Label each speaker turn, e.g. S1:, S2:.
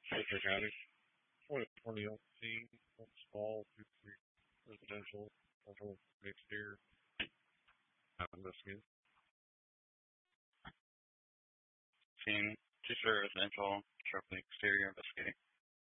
S1: Baker County. 2020 on scene, one small, 2-3 residential, central exterior. Investigating.
S2: Scene, 2-story residential, sharply exterior investigating.